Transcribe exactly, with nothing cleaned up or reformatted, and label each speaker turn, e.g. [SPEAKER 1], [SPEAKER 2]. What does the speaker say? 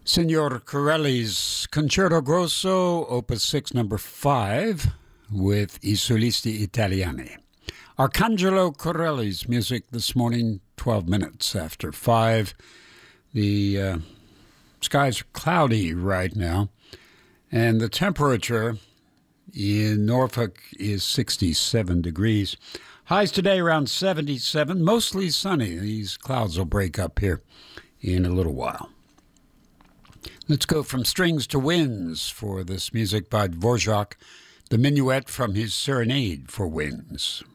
[SPEAKER 1] Signor Corelli's Concerto Grosso, Opus six, number five, with I Solisti Italiani. Arcangelo Corelli's music this morning, twelve minutes after five. The uh, skies are cloudy right now, and the temperature in Norfolk is sixty-seven degrees. Highs today around seventy-seven, mostly sunny. These clouds will break up here in a little while. Let's go from strings to winds for this music by Dvorak, the minuet from his Serenade for Winds.